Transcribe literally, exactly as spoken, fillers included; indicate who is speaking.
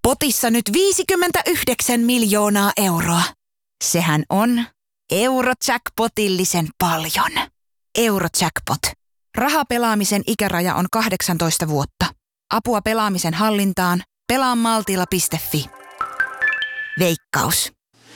Speaker 1: Potissa nyt viisikymmentäyhdeksän miljoonaa euroa. Sehän on Eurojackpotillisen paljon. Eurojackpot. Rahapelaamisen ikäraja on kahdeksantoista vuotta. Apua pelaamisen hallintaan. pelaa maltilla piste fi. Veikkaus.